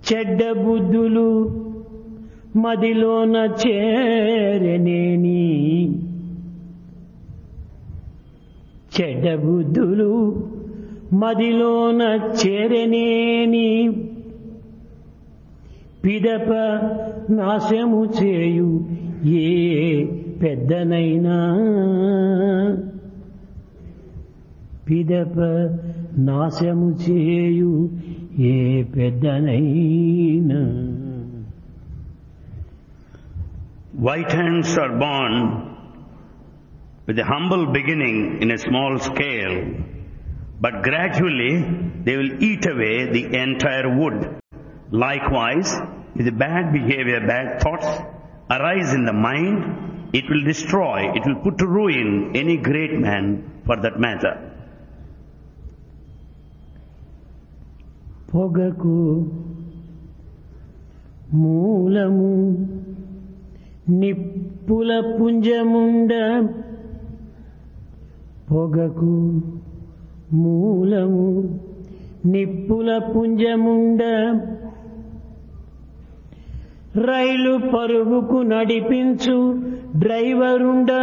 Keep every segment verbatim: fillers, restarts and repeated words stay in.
చెడ్డ బుద్ధులు మదిలోన చేరనేని చెడ్డ బుద్ధులు మదిలోన చేరనేని పిదప నాశము చేయు ఏ పెద్దనైనా పిదప నాశము చేయు ఏ పెద్దనైనా. White ants are born with a humble beginning in a small scale, but gradually they will eat away the entire wood. Likewise, if the bad behavior, bad thoughts arise in the mind, it will destroy, it will put to ruin any great man for that matter. పొగకు మూలము నిప్పుల పుంజముండ పొగకు మూలము నిప్పుల పుంజముండ రైలు పరుగుకు నడిపించు డ్రైవరుండా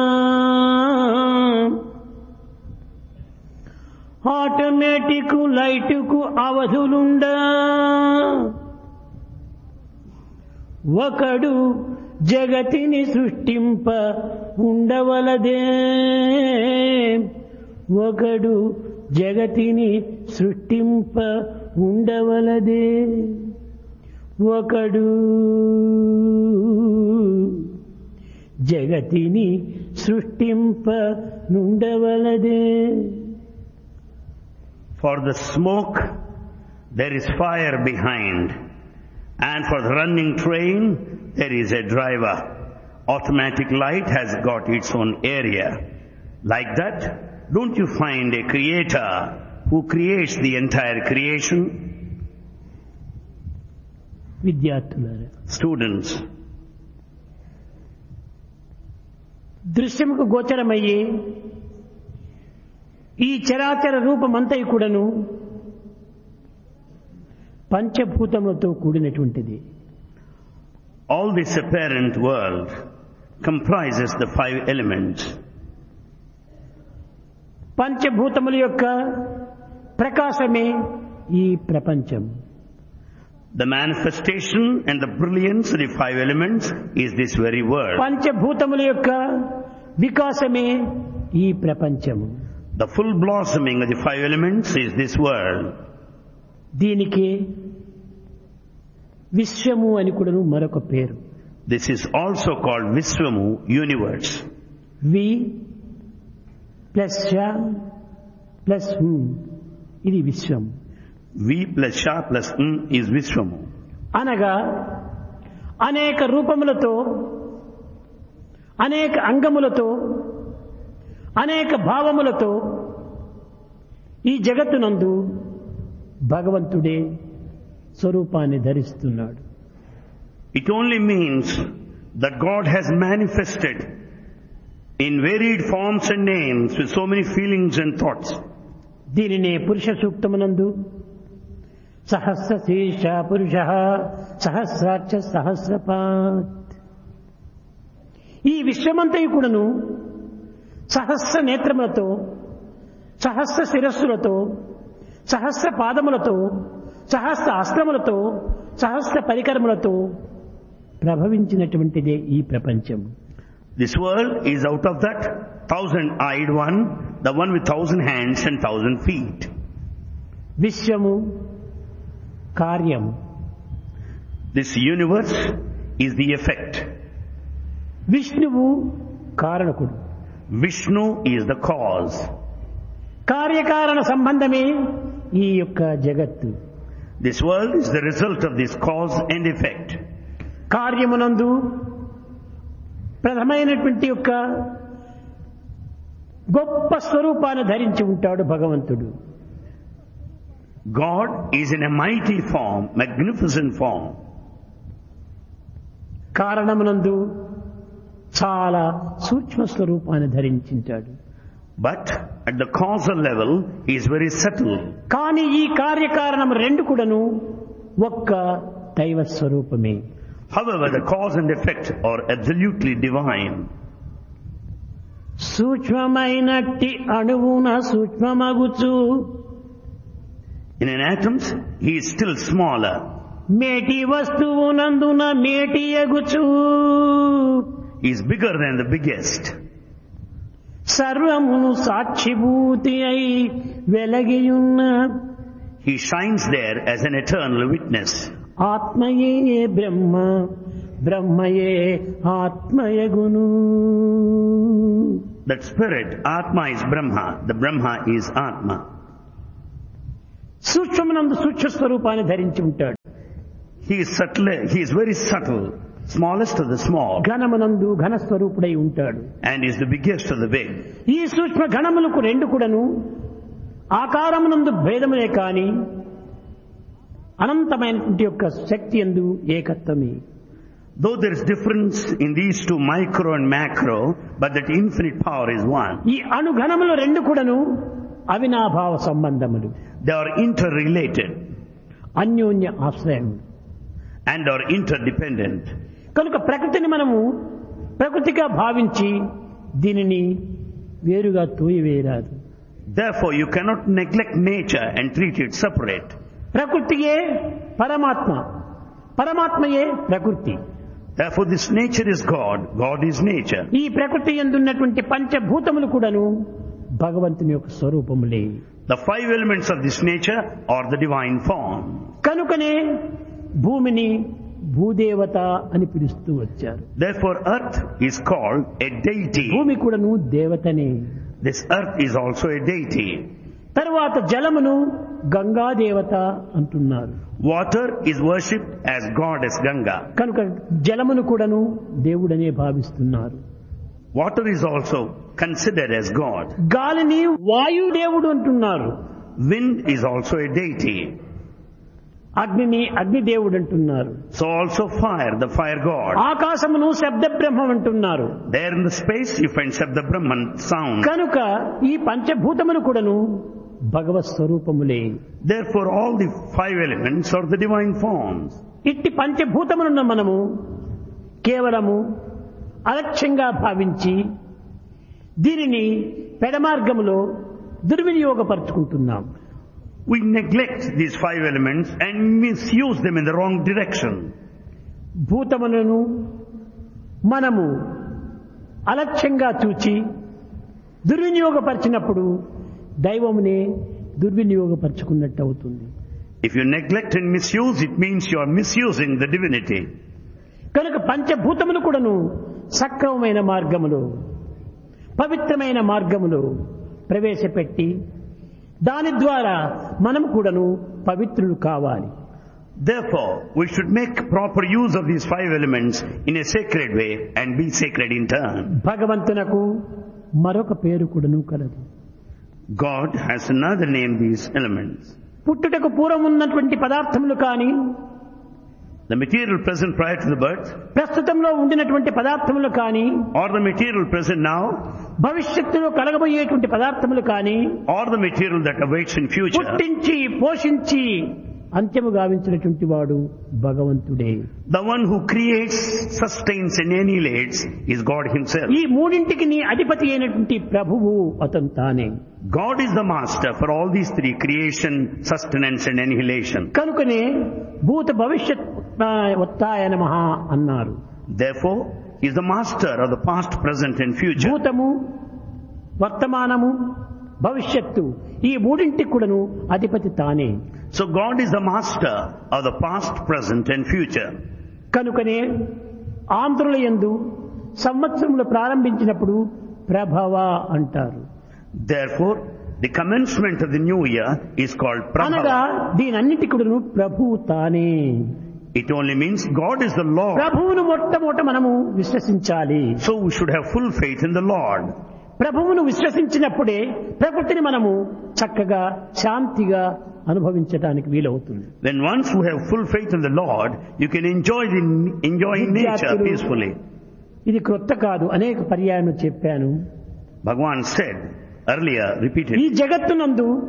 automatic లైటుకు అవధులుండా ఒకడు జగతిని సృష్టింప ఉండవలదే ఒకడు జగతిని సృష్టింప ఉండవలదే ఒకడు జగతిని సృష్టింప నుండవలదే. For the smoke there is fire behind, and for the running train there is a driver. Automatic light has got its own area. Like that, don't you find a creator who creates the entire creation? విద్యార్థులారా, Students, దృశ్యముకు గోచరమయ్యే ఈ చరాచర రూపమంతయు కూడాను పంచభూతములతో కూడినటువంటిది. all this apparent world comprises the five elements. పంచభూతముల యొక్క ప్రకాశమే ఈ ప్రపంచం. The manifestation and the brilliance of the five elements is this very world. పంచభూతముల యొక్క వికాసమే ఈ ప్రపంచము. The full blossoming of the five elements is this world. దీనికి విశ్వము అని కూడా మరొక పేరు. This is also called Vishwamu, universe. We plus ష ప్లస్ హు ఇది విశ్వం. V plus Sha plus M is Vishwamu. అనగా అనేక రూపములతో అనేక అంగములతో అనేక భావములతో ఈ జగత్తునందు భగవంతుడే స్వరూపాన్ని ధరిస్తున్నాడు. It only means that God has manifested in varied forms and names with so many feelings and thoughts. దీనినే పురుష సూక్తమునందు సహస్ర శీర్ష పురుష సహస్రాక్ష సహస్రపాత్, ఈ విశ్వమంతయు కూడాను సహస్ర నేత్రములతో సహస్ర శిరస్సులతో సహస్ర పాదములతో సహస్ర అస్త్రములతో సహస్ర పరికరములతో ప్రభవించినటువంటిదే ఈ ప్రపంచం. This world is out of that thousand-eyed one, the one with thousand hands and thousand feet. విశ్వము కార్యం. This universe is the effect. విష్ణువు కారణకుడు. Vishnu is the cause. కార్యకారణ సంబంధమే ఈ యొక్క జగత్తు. This world is the result of this cause and effect. కార్యమునందు ప్రథమైనటువంటి యొక్క గొప్ప స్వరూపాన్ని ధరించి ఉంటాడు భగవంతుడు. God is in a mighty form, magnificent form. కారణమునందు చాలా సూక్ష్మ స్వరూపాన్ని ధరించింటాడు. But at the causal level, he is very subtle. కానీ ఈ కార్యకారణం రెండు కూడాను ఒక్క దైవ స్వరూపమే. However, the cause and effect are absolutely divine. సూక్ష్మమైనట్టి అణువున సూక్ష్మమగుచు In an atom, he is still smaller. మేటి వస్తువునందున మేటి ఎగుచు He is bigger than the biggest. సర్వమును సాక్షిభూతి అయి వెలగియున్న He shines there as an eternal witness. ఆత్మయే బ్రహ్మ బ్రహ్మయే ఆత్మయగును. That spirit, Atma is Brahma. The Brahma is Atma. సూక్ష్మమునందు సూక్ష్మ స్వరూపాన్ని ధరించి ఉంటాడు. He is subtle. He is very subtle. Smallest of the small. ఘనమునందు ఘన స్వరూపుడై ఉంటాడు. And is the biggest of the big. ఈ సూక్ష్మ ఘనములకు రెండు కూడాను ఆకారమునందు భేదములే కాని అనంతమైనటువంటి యొక్క శక్తి యందు ఏకత్వమే. Though there is difference in these two, micro and macro, but that infinite power is one. ఈ అణుఘనములు రెండు కూడాను అవినాభావ సంబంధములు. They are interrelated అన్యోన్య ఆశ్రయములు and are interdependent. కనుక ప్రకృతిని మనము ప్రకృతిగా భావించి దీనిని వేరుగా తోయివేయరాదు. Therefore, you cannot neglect nature and treat it separate. ప్రకృతియే పరమాత్మ, పరమాత్మయే ప్రకృతి. Therefore, this nature is God, God is nature. ఈ ప్రకృతి యందున్నటువంటి పంచభూతములు కూడాను భగవంతుని యొక్క స్వరూపములే. The five elements of this nature are the divine form. కనుకనే భూమిని భూదేవత అని పిలుస్తూ వచ్చారు. Therefore, earth is called a deity. భూమి కూడాను దేవతనే. This earth is also a deity. తరువాత జలమును గంగా దేవత అంటున్నారు. Water is worshipped as goddess Ganga. కనుక జలమును కూడాను దేవుడనే భావిస్తున్నారు. Water is also considered as God. గాలిని వాయుదేవుడు అంటున్నారు. Wind is also a deity. అగ్నిని అగ్నిదేవుడు అంటున్నారు. So also fire, the fire god. ఆకాశమును శబ్ద బ్రహ్మం అంటున్నారు. There in the space you find Shabda Brahman sound. కనుక ఈ పంచభూతములు కూడాను భగవత్ స్వరూపములే. Therefore all the five elements are the divine forms. ఇట్టి పంచభూతములను మనము కేవలము అలక్ష్యంగా భావించి దీనిని పెడమార్గములో దుర్వినియోగపరుచుకుంటున్నాం. We neglect these five elements and misuse them in the wrong direction. భూతములను మనము అలక్ష్యంగా చూచి దుర్వినియోగపరిచినప్పుడు దైవమునే దుర్వినియోగపరుచుకున్నట్టు అవుతుంది. If you neglect and misuse, it means you are misusing the divinity. కనుక పంచభూతములు కూడాను సక్రమమైన మార్గములో పవిత్రమైన మార్గములో ప్రవేశపెట్టి దాని ద్వారా మనం కూడాను పవిత్రులు కావాలి. Therefore, we should make proper use of these five elements in a sacred way and be sacred in turn. భగవంతునకు మరొక పేరు కూడాను కలదు. God has another name these elements. పుట్టుటకు పూర్వం ఉన్నటువంటి పదార్థములు కానీ The material present prior to the birth, ప్రస్తుతంలో ఉండినటువంటి పదార్థములు కానీ or the material present now, భవిష్యత్తులో కలగబోయేటువంటి పదార్థములు కానీ or the material that awaits in future, పుట్టించి పోషించి అంత్యము గావించినటువంటి వాడు భగవంతుడే. the one who creates, sustains and annihilates is God himself. ఈ మూడింటికి నీ అధిపతి అయినటువంటి ప్రభువు అతను తానే. God is the master for all these three: creation, sustenance and annihilation. కనుకనే భూత భవిష్యత్ ఉత్థాయ నమః అన్నారు. Therefore, he is the master of the past, present and future. భూతము, వర్తమానము, భవిష్యత్తు ఈ మూడింటికి కూడాను అధిపతి తానే. So God is the master of the past, present and future. కనుకనే ఆంధ్రుల యందు సంవత్సరములు ప్రారంభించినప్పుడు ప్రభవ అంటారు. Therefore, the commencement of the new year is called అనగా Prabhava. దీనన్నిటి కూడాను ప్రభువు తానే. It only means God is the Lord. ప్రభువును మొట్టమొదట మనము విశ్వసించాలి. So we should have full faith in the Lord. ప్రభువును విశ్వసించినప్పుడే ప్రకృతిని మనము చక్కగా శాంతిగా అనుభవించడానికి వీలవుతుంది. When once you have full faith in the Lord, you can enjoy the enjoying nature peacefully. ఇది క్రొత్త కాదు, అనేక పర్యాయం చెప్పాను. Bhagavan said earlier, ఈ repeatedly, జగత్తునందు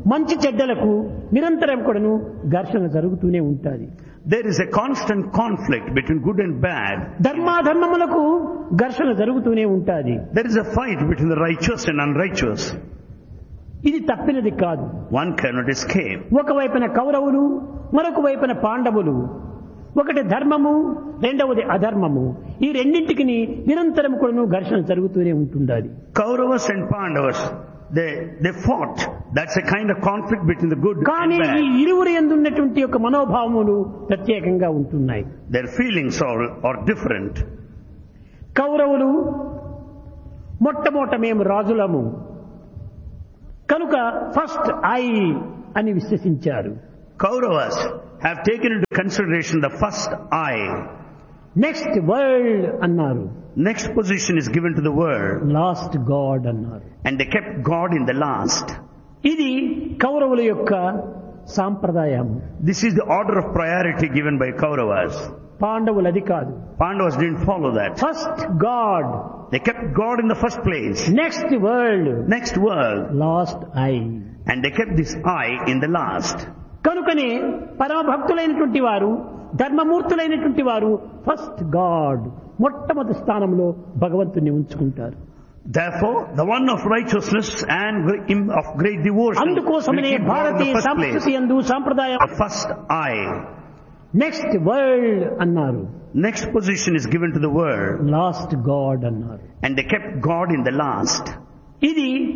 మంచి చెడ్డలకు నిరంతరం కూడాను ఘర్షణ జరుగుతూనే ఉంటుంది. There is a constant conflict between good and bad. ధర్మాధర్మములకు ఘర్షణ జరుగుతూనే ఉంటుంది. There is a fight between the righteous and unrighteous. ఇది తప్పినది కాదు. One cannot escape. ఒకవైపున కౌరవులు, మరొక వైపున పాండవులు. ఒకటి ధర్మము, రెండవది అధర్మము. ఈ రెండింటికి నిరంతరం కూడాను ఘర్షణ జరుగుతూనే ఉంటుంది. Kauravas and Pandavas, they they fought. That's a kind of conflict between the good కానీ and ఈ bad. ఇరువురు యందున్నటువంటి యొక్క మనోభావములు ప్రత్యేకంగా ఉంటున్నాయి. Their feelings are are different. కౌరవులు మొట్టమొదట మేము రాజులము కనుక ఫస్ట్ ఐ అని విశ్వసించారు. Kauravas have taken into consideration the first I. Next world అన్నారు. Next position is given to the world. Last God అన్నారు. And they kept God in the last. ఇది కౌరవుల యొక్క సాంప్రదాయం. This is the order of priority given by Kauravas. పాండవులు అది కాదు. Pandavas didn't follow that. First God, They kept God in the first place. Next world, Next world. Last I. And they kept this I in the last. కనుకనే పరమ భక్తులైనటువంటి వారు, ధర్మమూర్తులైనటువంటి వారు first God మొట్టమొదటి స్థానంలో భగవంతుని ఉంచుకుంటారు. Therefore, the one of righteousness and gre- of great devotion will అందుకోసమనే keep God in Bharatiya the first సంస్కృతి place. యందు సాంప్రదాయం The first I. Next world అన్నారు. Next position is given to the world. Last God అన్నారు. And they kept God in the last. ఇది